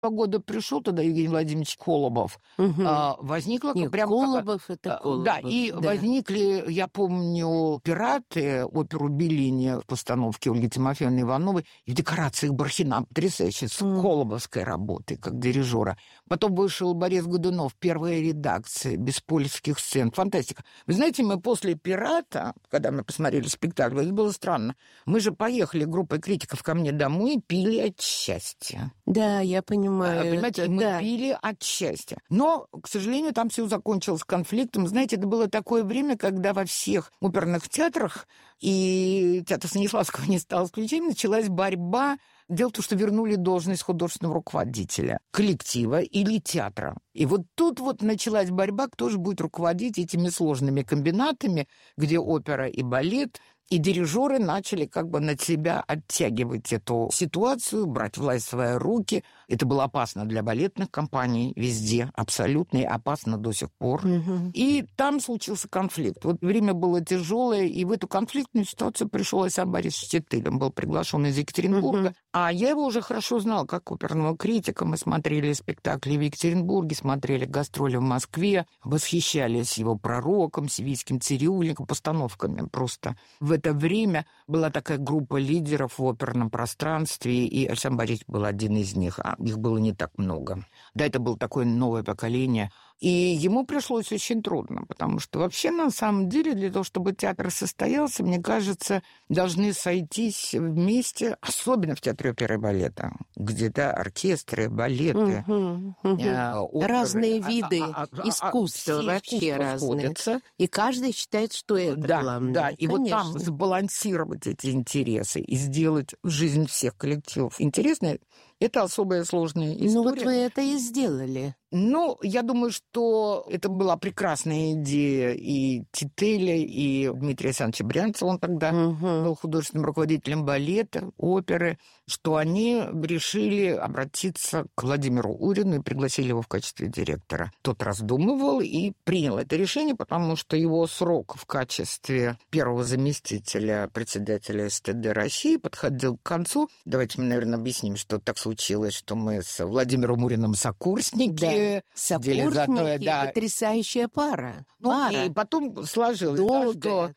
года пришел туда Евгений Владимирович Колобов, возникла прям... Колобов — это Колобов. Да, и возникли, я помню, «Пираты», оперу Беллини в постановке Ольги Тимофеевны Ивановой, и в декорациях Бархина, потрясающе, с колобовской работой, как дирижера. Потом вышел Борис Годунов, первая редакция, без польских сцен. Фантастика. Вы знаете, мы после «Пирата», когда мы посмотрели спектакль, это было странно, мы же поехали группой критиков ко мне домой и пили от счастья. Да, я понимаю. Понимаете, мы пили от счастья. Но, к сожалению, там все закончилось конфликтом. Знаете, это было такое время, когда во всех оперных театрах, и театр Станиславского не стал исключением, началась борьба. Дело в том, что вернули должность художественного руководителя коллектива или театра. И вот тут вот началась борьба, кто же будет руководить этими сложными комбинатами, где опера и балет. И дирижеры начали как бы на себя оттягивать эту ситуацию, брать власть в свои руки. Это было опасно для балетных компаний везде, абсолютно, и опасно до сих пор. И там случился конфликт. Вот время было тяжелое, и в эту конфликтную ситуацию пришел сам Борис Штеттель. Он был приглашен из Екатеринбурга. А я его уже хорошо знал, как оперного критика. Мы смотрели спектакли в Екатеринбурге, смотрели гастроли в Москве, восхищались его «Пророком», «Сивийским цирюльником», постановками просто. В это время была такая группа лидеров в оперном пространстве, и Александр Борисович был один из них, а их было не так много. Да, это было такое новое поколение. И ему пришлось очень трудно, потому что вообще, на самом деле, для того, чтобы театр состоялся, мне кажется, должны сойтись вместе, особенно в театре оперы и балета, где, да, оркестры, балеты, оперы. Разные виды искусства вообще разные. И каждый считает, что это главное. Да, и вот там сбалансировать эти интересы и сделать жизнь всех коллективов интересной, это особая сложная история. Ну вот вы это и сделали. Ну, я думаю, что это была прекрасная идея и Тителя, и Дмитрия Александровича Брянцева, он тогда был художественным руководителем балета, оперы, что они решили обратиться к Владимиру Урину и пригласили его в качестве директора. Тот раздумывал и принял это решение, потому что его срок в качестве первого заместителя председателя СТД России подходил к концу. Давайте мы, наверное, объясним, что так случилось, что мы с Владимиром Уриным сокурсники. Сокурсники, потрясающая пара. И потом сложилось, долго.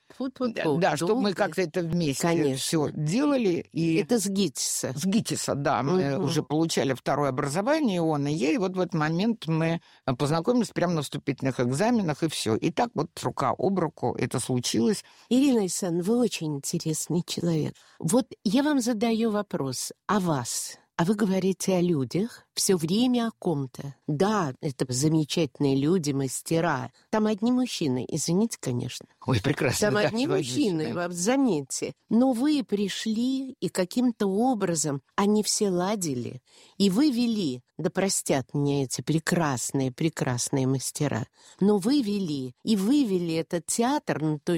Что мы как-то это вместе все делали. И это с ГИТИСа. С ГИТИСа, да. Мы уже получали второе образование, он и я, и вот в этот момент мы познакомились прямо на вступительных экзаменах, и все. И так вот рука об руку это случилось. Ирина Александровна, вы очень интересный человек. Вот я вам задаю вопрос о вас. А вы говорите о людях, все время о ком-то. Да, это замечательные люди, мастера. Там одни мужчины, извините, конечно. Ой, прекрасно. Там одни мужчины, заметьте. Но вы пришли, и каким-то образом они все ладили. И вы вели, да простят мне эти прекрасные, прекрасные мастера, но вы вели, и вывели этот театр,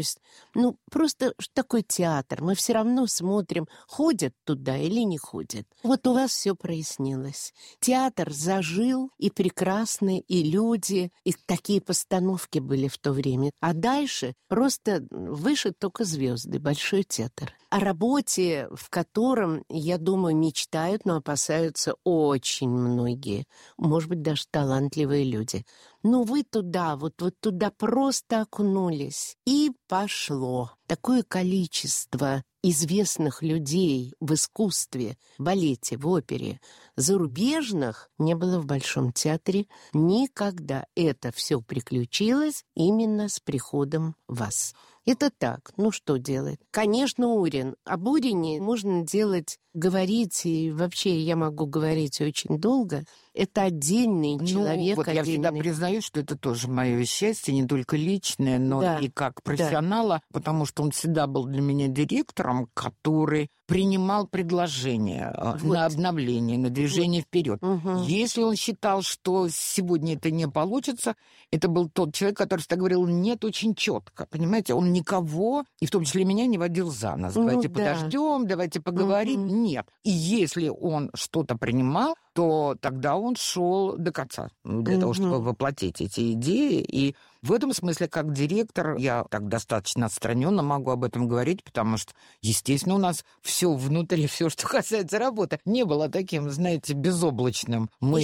просто что такое театр? Мы все равно смотрим, ходят туда или не ходят. Вот у вас все прояснилось. Театр зажил, и прекрасные, и люди, и такие постановки были в то время. А дальше просто выше только звезды, Большой театр. О работе, в котором, я думаю, мечтают, но опасаются очень многие. Может быть, даже талантливые люди. Но вы туда, вот туда просто окунулись. И пошло. Такое количество известных людей в искусстве, в балете, в опере, зарубежных не было в Большом театре никогда. Это все приключилось именно с приходом вас. Это так, что делать? Конечно, Урин. Об Урине можно говорить, и вообще я могу говорить очень долго. Это отдельный человек. Я всегда признаюсь, что это тоже мое счастье, не только личное, но и как профессионала, потому что он всегда был для меня директором, который принимал предложения на обновление, на движение вперед. Если он считал, что сегодня это не получится, это был тот человек, который всегда говорил «нет» очень четко, понимаете? Он никого, и в том числе меня, не водил за нос. Давайте подождем, давайте поговорим. Нет. И если он что-то принимал, то тогда он шел до конца для того, чтобы воплотить эти идеи. И в этом смысле, как директор, я так достаточно отстраненно могу об этом говорить, потому что, естественно, у нас все внутри, все, что касается работы, не было таким, знаете, безоблачным. Мы